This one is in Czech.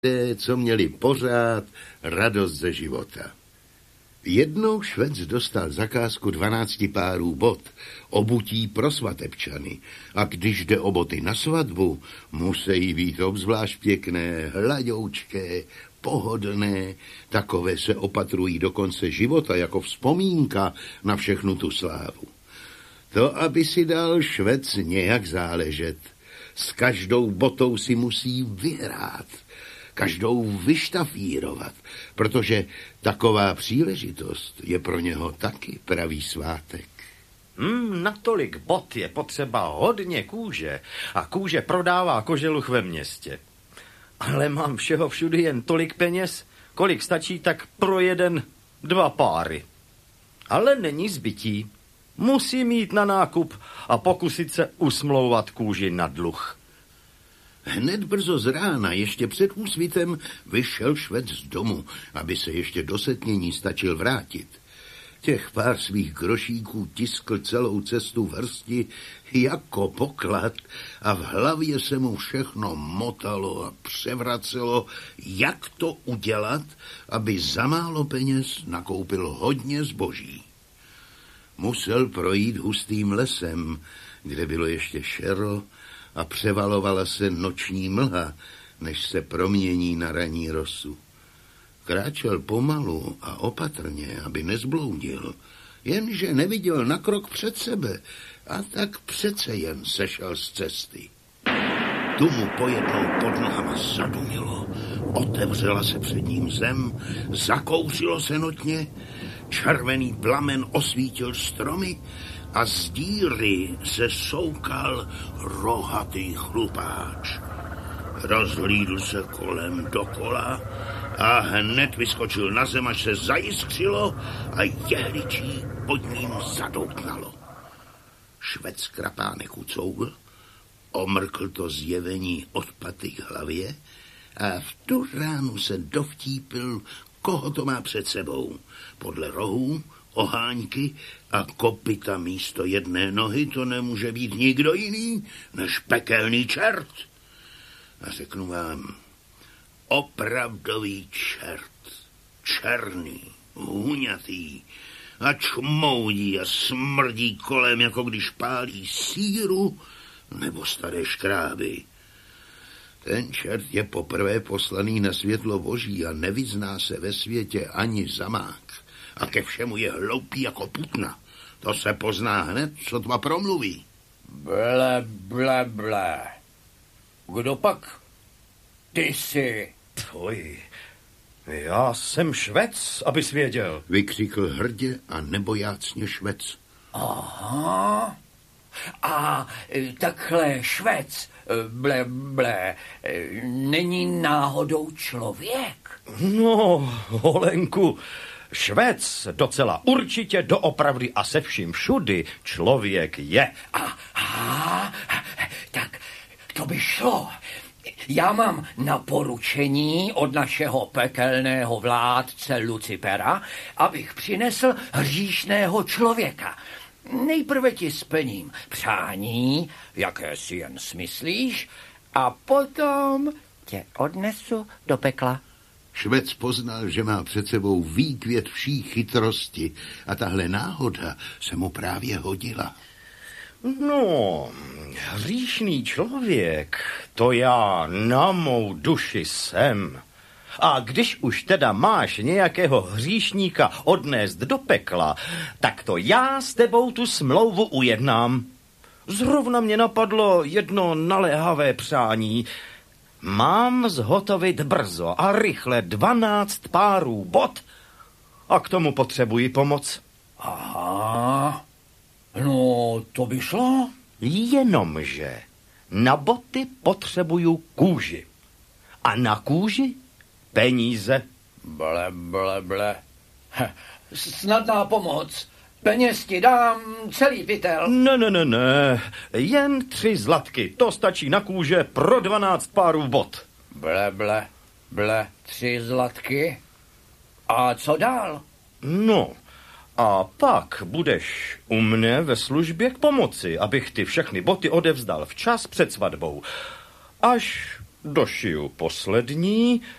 co měli pořád radost ze života. Jednou Švec dostal zakázku 12 párů bot, obutí pro svatebčany, a když jde o boty na svatbu, musí být obzvlášť pěkné, hladoučké, pohodlné, takové se opatrují do konce života jako vzpomínka na všechnu tu slávu. To, aby si dal Švec nějak záležet. S každou botou si musí vyhrát, každou vyštafírovat, protože taková příležitost je pro něho taky pravý svátek. Na tolik bot je potřeba hodně kůže a kůže prodává koželuch ve městě. Ale mám všeho všudy jen tolik peněz, kolik stačí tak pro 2 páry. Ale není zbytí. Musím jít na nákup a pokusit se usmlouvat kůži na dluh. Hned brzo z rána, ještě před úsvitem, vyšel Švec z domu, aby se ještě do setmění stačil vrátit. Těch pár svých grošíků tiskl celou cestu v hrsti jako poklad a v hlavě se mu všechno motalo a převracelo, jak to udělat, aby za málo peněz nakoupil hodně zboží. Musel projít hustým lesem, kde bylo ještě šero a převalovala se noční mlha, než se promění na ranní rosu. Kráčel pomalu a opatrně, aby nezbloudil, jenže neviděl na krok před sebe a tak přece jen sešel z cesty. Tu mu pojednou pod nohama zadumilo, otevřela se před ním zem, zakouřilo se notně, červený plamen osvítil stromy a z díry se soukal rohatý chlupáč. Rozhlídl se kolem dokola a hned vyskočil na zem, až se zajiskřilo a jehličí pod ním zadoutnalo. Švec krapánek ucouvl, omrkl to zjevení od paty k hlavě a v tu ránu se dovtípil, koho to má před sebou. Podle rohů, oháňky a kopyta místo jedné nohy to nemůže být nikdo jiný než pekelný čert. A řeknu vám, opravdový čert, černý, hůňatý a čmoudí a smrdí kolem, jako když pálí síru nebo staré škráby. Ten čert je poprvé poslaný na světlo boží a nevyzná se ve světě ani zamák. A ke všemu je hloupý jako putna. To se pozná hned, co tma promluví. Ble, ble, ble. Kdo pak? Ty jsi. Tvoj, já jsem Švec, abys věděl. Vykřikl hrdě a nebojácně Švec. Aha. A takhle Švec, ble, ble, není náhodou člověk? No, Holenku, Švec docela určitě doopravdy a se vším všudy člověk je. Aha, tak to by šlo. Já mám na poručení od našeho pekelného vládce Lucifera, abych přinesl hříšného člověka. Nejprve ti splním přání, jaké si jen smyslíš, a potom tě odnesu do pekla. Švec poznal, že má před sebou výkvět vší chytrosti a tahle náhoda se mu právě hodila. No, hříšný člověk, to já na mou duši jsem. A když už teda máš nějakého hříšníka odnést do pekla, tak to já s tebou tu smlouvu ujednám. Zrovna mě napadlo jedno naléhavé přání. Mám zhotovit brzo a rychle 12 párů bot a k tomu potřebuji pomoc. Aha, no to by šlo. Jenomže na boty potřebuju kůži a na kůži peníze. Ble, ble, ble. Snadná pomoc. Peněz ti dám celý pytel. Ne, jen 3 zlatky. To stačí na kůže pro 12 párů bot. Ble, ble, ble, 3 zlatky. A co dál? No, a pak budeš u mne ve službě k pomoci, abych ty všechny boty odevzdal včas před svatbou. Až došiju poslední